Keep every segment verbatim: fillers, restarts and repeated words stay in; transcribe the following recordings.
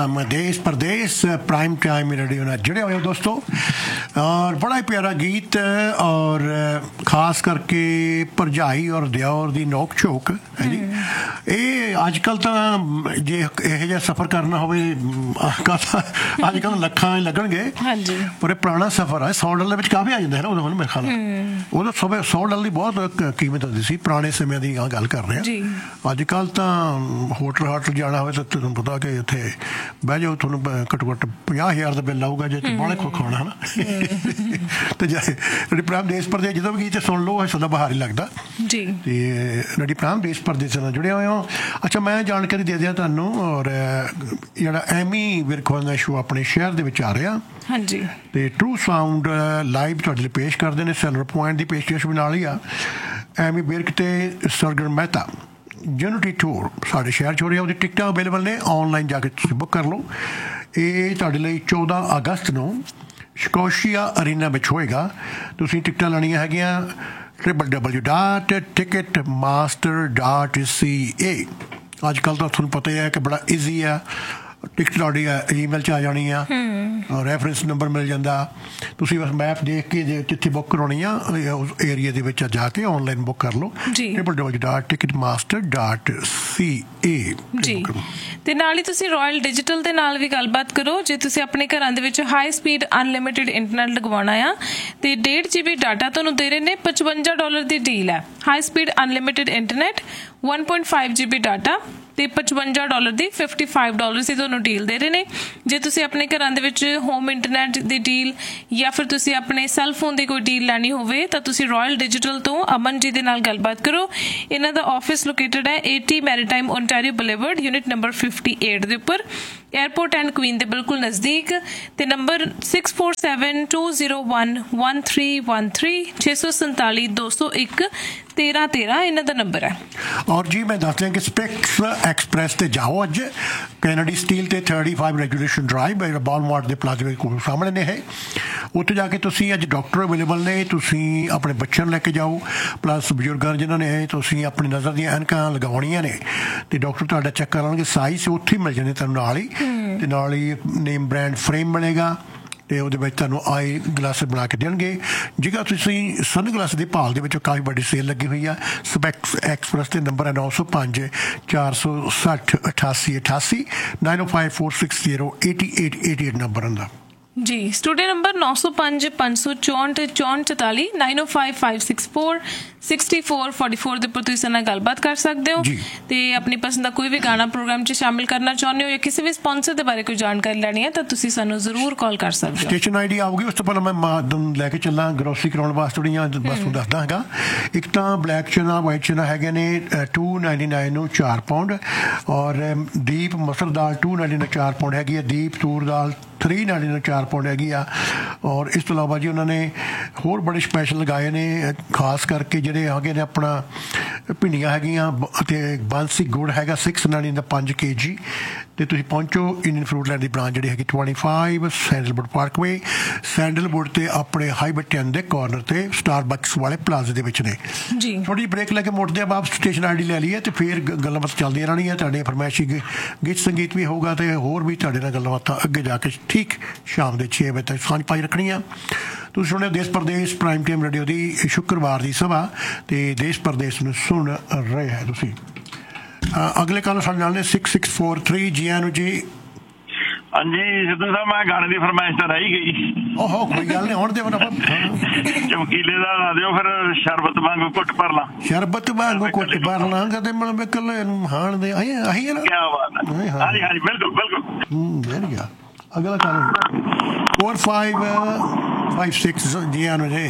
Programme देश प्रदेश prime time radio नाल जुड़े हुए हो दोस्तों, और बड़ा ही प्यारा गीत और खास करके भरजाई और दियोर दी नोक झोंक है जी। ये अजकल तो जे यह जिहा सफ़र करना होवे अजकल लखां लगणगे, पर पुराना सफ़र है सौ डॉलर काफ़ी आ जाता है ना उदों, मेरे ख्याल उदों सौ सौ डॉलर की बहुत कीमत होती सी, पुराने समय की गल कर रहे हैं। अजकल तो होटल हाटल जाना हो तो तुहानूं पता कि इत्थे बह जाओ, तुहानूं घट्टो घट्ट पचास हज़ार का बिल आऊगा जे बाहले खो खाना है ना। तो रेडी प्राइम देश परदेस जो भी गीत सुन लो सदा बहार ही लगता जी। तो रेडी प्राइम देश परदेस नाल जुड़े हुए हो। अच्छा, मैं जानकारी दे दिया तुहानूं, और जिहड़ा एमी विर्क दा शो अपने शहर दे विच आ रहा हाँ जी, तो ट्रू साउंड लाइव तुहाडे लई पेश करदे ने। सैलर पॉइंट की पेशकश भी नाल ही आ। एमी विर्क ते सरगम मेहता यूनिटी टूर साढ़े शहर च हो रहा, उसकी टिकट अवेलेबल ने, ऑनलाइन जाके तुसीं बुक कर लो। ये तुहाडे लई चौदह अगस्त नूं स्कोशिया अरीना विच होएगा। तुसीं टिकटां लैणियां हैगियां triple W dot ticket master dot C ए। अजकल तो तुहानूं पता ही है कि बड़ा ईजी है, टिकट तुहाडी ईमेल च आ जानी आ, और रैफरेंस नंबर मिल जाता। तुसीं बस मैप देख के जिथे बुक कराउणी आ उस एरिया दे विच जाके ऑनलाइन बुक कर लो, triple W dot ticket master dot C ए जी। ते नाल ही तुसीं रॉयल डिजिटल दे नाल भी गलबात करो। जे तुसीं अपने घरां दे विच हाई स्पीड अनलिमिटेड इंटरनेट लगवाउणा आ ते डेढ़ जी बी डाटा तुहानूं दे रहे ने, पचवंजा डॉलर की डील है। High speed unlimited internet one point five G B data ਤੇ पचवंजा डॉलर की फिफ्टी फाइव डॉलर की ਤੁਹਾਨੂੰ ਡੀਲ ਦੇ ਰਹੇ ਨੇ। ਜੇ ਤੁਸੀਂ ਆਪਣੇ ਘਰਾਂ ਦੇ ਵਿੱਚ ਹੋਮ ਇੰਟਰਨੈਟ ਦੀ ਡੀਲ ਜਾਂ ਫਿਰ ਤੁਸੀਂ ਆਪਣੇ ਸੈੱਲ ਫੋਨ ਦੀ ਕੋਈ ਡੀਲ ਲੈਣੀ ਹੋਵੇ ਤਾਂ ਤੁਸੀਂ ਰਾਇਲ ਡਿਜੀਟਲ ਤੋਂ ਅਮਨ ਜੀ ਦੇ ਨਾਲ ਗੱਲਬਾਤ ਕਰੋ। ਇਹਨਾਂ ਦਾ ਆਫਿਸ ਲੋਕੇਟਡ ਹੈ eighty maritime Ontario boulevard unit number fifty-eight ਦੇ ਉੱਪਰ, एयरपोर्ट एंड क्वीन के बिल्कुल नज़दीक। तो number six four seven two zero one one three one three छे सौ संताली दो सौ एक तेरह तेरह इन्हों का नंबर है। और जी मैं दस दें कि स्पेक्स एक्सप्रैस से जाओ अज कैनेडी स्टील ते थर्टी फाइव रेगुलेशन ड्राइव बॉलमार्ट के प्लाजे के सामने ने है। उत्थे जाके तुसीं अज डॉक्टर अवेलेबल ने, तुसीं अपने बच्चों लैके जाओ, प्लस बजुर्गों जिन्होंने तुसीं अपनी नज़र दी ऐनकां लगाउणियां ने तो डॉक्टर तुहाडा चैक करांगे, साइज उत्थे ही मिल जाने तुहानूं नाल ही, ਤੇ ਨਾਲ ਹੀ ਨੇਮ ਬ੍ਰਾਂਡ ਫਰੇਮ ਮਿਲੇਗਾ ਤੇ ਉਹਦੇ ਵਿੱਚ ਤੁਹਾਨੂੰ ਆਈ ਗਲਾਸ ਬਣਾ ਕੇ ਦੇਣਗੇ। ਜੇਕਰ ਤੁਸੀਂ ਸਨ ਗਲਾਸ ਦੀ ਭਾਲ ਦੇ ਵਿੱਚ ਕਾਫੀ ਵੱਡੀ ਸੇਲ ਲੱਗੀ ਹੋਈ ਆ। ਸਪੈਕਸ ਐਕਸਪ੍ਰੈਸ ਤੇ ਨੰਬਰ ਹੈ ਨੌ ਸੌ ਪੰਜ ਚਾਰ ਸੌ ਸੱਠ ਅਠਾਸੀ ਅਠਾਸੀ ਨਾਈਨ ਓ five four six zero eighty eight eighty eight number ਹੁੰਦਾ जी। स्टूडियो नंबर नौ सौ पाँच पाँच सौ चौंठ चौंठ चौताली नाइन ओ five five six four sixty four forty four के उपर तुसीं नाल गलबात कर सकते हो। तो अपनी पसंद का कोई भी गाना प्रोग्राम च शामिल करना चाहते हो या किसी भी स्पॉन्सर के बारे कोई जानकारी लैनी है तो तुसीं सानूं जरूर कॉल कर सकते हो। स्टेशन आई डी आऊगी, उस तो पहले मैं मादम लैके चलना ग्रोसरी कराने वास्ते थोड़ियां वस्तू दसदा हैगा। एक तो ब्लैक चना वाइट चना है ने टू नाइनटी नाइन चार पाउंड, और दीप मसर दाल टू नाइनटी नाइन चार पाउंड हैगी, दीप तूर दाल थ्री नाइनटी नाइन चार पाउंड हैगी आ। और इस तो इलावा जी उन्होंने होर बड़े स्पैशल लगाए ने, खास करके ਜਿਹੜੇ ਹੈਗੇ ਨੇ ਆਪਣਾ ਭਿੰਡੀਆਂ ਹੈਗੀਆਂ ਅਤੇ ਬਾਂਸੀ ਗੁੜ ਹੈਗਾ ਸਿਕਸ ਨਾਈਨਟੀ ਦਾ ਪੰਜ ਕੇ ਜੀ। ਅਤੇ ਤੁਸੀਂ ਪਹੁੰਚੋ ਇੰਡੀਅਨ ਫਰੂਟ ਲੈਂਡ ਦੀ ਬ੍ਰਾਂਚ ਜਿਹੜੀ ਹੈਗੀ twenty five sandalwood Parkway, sandalwood ਤੇ ਆਪਣੇ ਹਾਈਵੇ ਟੈਨ ਦੇ ਕਾਰਨਰ ਤੇ ਸਟਾਰਬਕਸ ਵਾਲੇ ਪਲਾਜ਼ੇ ਦੇ ਵਿੱਚ ਨੇ ਜੀ। ਥੋੜੀ ਬ੍ਰੇਕ ਲੈ ਕੇ ਮੁੜਦੇ ਆ ਵਾਪਸ, ਸਟੇਸ਼ਨ ਆਈ ਡੀ ਲੈ ਲਈਏ ਤੇ ਫਿਰ ਗੱਲਾਂ ਬਾਤਾਂ ਚੱਲਦੀਆਂ ਰਹਿਣੀਆਂ। ਤੁਹਾਡੇ ਫਰਮਾਇਸ਼ੀ ਗੀਤ ਸੰਗੀਤ ਵੀ ਹੋਊਗਾ ਤੇ ਹੋਰ ਵੀ ਤੁਹਾਡੇ ਨਾਲ ਗੱਲਾਂ ਬਾਤਾਂ ਅੱਗੇ ਜਾ ਕੇ ਠੀਕ ਸ਼ਾਮ ਦੇ ਛੇ ਵਜੇ ਤੱਕ ਸਾਂਝ ਪਾਈ ਰੱਖਣੀ ਆ। ਤੁਸੀਂ ਸੁਣਿਆ ਦੇਸ਼ ਪ੍ਰਦੇਸ਼ ਪ੍ਰਾਈਮ ਟਾਈਮ ਰੇਡੀਓ ਦੀ ਸ਼ੁੱਕਰਵਾਰ ਦੀ ਸਭਾ ਤੇ ਦੇਸ਼ ਪ੍ਰਦੇਸ਼ ਨੂੰ ਸੁਣ ਰਹੇ ਹੈ ਤੁਸੀਂ। ਅਗਲੇ ਕਾਲ ਸਾਡੇ ਨਾਲ ਨੇ six six four three G ਆਨੂੰ ਜੀ। ਹਾਂਜੀ ਸਿੱਧੂ ਸਾਹਿਬ, ਮੈਂ ਗਾਣੇ ਦੀ ਫਰਮਾਇਸ਼ ਤਾਂ ਰਹਿ ਗਈ। ਓਹੋ ਕੋਈ ਗੱਲ ਨਹੀਂ, ਹੁਣ ਦੇ ਚਮਕੀਲੇ ਦਾ ਲਾ ਦਿਓ ਫਿਰ, ਸ਼ਰਬਤ ਵਾਂਗੂ ਘੁੱਟ ਭਰ ਲਾਂ। ਸ਼ਰਬਤ ਵਾਂਗੂ ਘੁੱਟ ਭਰ ਲਾਂ ਕਦੇ ਮਨ ਬਿਕਲ ਹਾਣ ਦੇ ਆਹੀ ਆਹੀ ਹੈ ਨਾ। ਕੀ ਬਾਤ ਹੈ, ਹਾਂਜੀ ਹਾਂਜੀ ਬਿਲਕੁਲ ਬਿਲਕੁਲ। ਹੂੰ ਵੈਰੀ ਗੁੱਡ। ਅਗਲਾ ਕਾਲ फोर फाइव फाइव सिक्स जी आनो जी।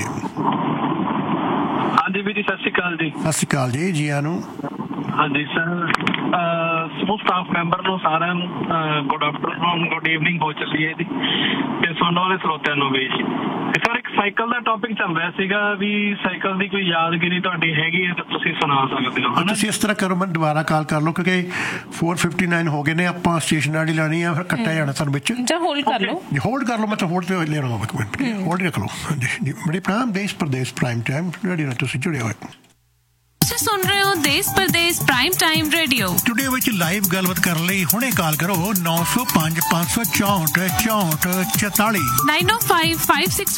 हाँ जी ਵੀਰ ਜੀ, ਸਤਿ ਸ਼੍ਰੀ ਅਕਾਲ ਜੀ। ਸਤਿ ਸ਼੍ਰੀ ਅਕਾਲ ਜੀ, ਜੀ ਆਨੂੰ। ਹਾਂਜੀ ਸਰ, ਸਮੂਹ ਸਟਾਫ ਮੈਂਬਰ ਨੂੰ ਸਾਰਿਆਂ ਨੂੰ ਗੁੱਡ ਆਫਟਰਨੂਨ ਗੁੱਡ ਈਵਨਿੰਗ ਹੋ ਚੱਲੀ ਹੈ ਜੀ, ਤੇ ਸੁਣਨ ਵਾਲੇ ਸਰੋਤਿਆਂ ਨੂੰ ਵੀ ਜੀ। ਸਰ ਇੱਕ ਸਾਈਕਲ ਦਾ ਟੌਪਿਕ ਚੱਲ ਰਿਹਾ ਸੀਗਾ ਵੀ ਸਾਈਕਲ ਦੀ ਕੋਈ ਯਾਦਗਿਰੀ ਤੁਹਾਡੀ ਹੈਗੀ ਹੈ ਤਾਂ ਤੁਸੀਂ ਸੁਣਾ ਸਕਦੇ ਹੋ। ਤੁਸੀਂ ਇਸ ਤਰ੍ਹਾਂ ਕਰੋ, ਮੈਨੂੰ ਦੁਬਾਰਾ ਕਾਲ ਕਰ ਲਓ ਕਿਉਂਕਿ ਫੋਰ ਫਿਫਟੀ ਨਾਈਨ ਹੋ ਗਏ ਨੇ, ਆਪਾਂ ਸਟੇਸ਼ਨਰੀ ਲੈਣੀ ਆ, ਫਿਰ ਕੱਟਿਆ ਜਾਣਾ ਸਾਨੂੰ ਵਿੱਚ। ਜਾਂ ਹੋਲਡ ਕਰ ਲਓ, ਹੋਲਡ ਕਰ ਲਓ, ਮੈਂ ਤਾਂ ਹੋਲਡ ਤੇ ਲੈ ਲਵਾਂ ਇੱਕ ਮਿੰਟ, ਹੋਲਡ ਰੱਖ ਲਓ। ਹਾਂਜੀ, ਬੜੀ ਪ੍ਰਾਈਮ ਦੇਸ਼ ਪ੍ਰਦੇਸ਼ ਪ੍ਰਾਈਮ ਟਾਈਮ ਰੇਡੀਓ ਨਾਲ ਤੁਸੀਂ ਜੁੜੇ ਹੋਏ। ਤੁਸੀਂ ਸੁਣ ਰਹੇ ਹੋ ਦੇਸ਼ Pradesh prime time radio. Studio ਵਿੱਚ ਲਾਈਵ ਗੱਲਬਾਤ ਕਰਨ ਲਈ ਹੁਣੇ ਕਾਲ ਕਰੋ ਨੌ ਸੌ ਪੰਜ ਪੰਜ ਸੌ ਚੌਂਹਠ ਚੌਂਹਠ ਚੁਤਾਲੀ ਨਾਈਨ ਓ ਫਾਈਵ ਫਾਈਵ ਸਿਕਸ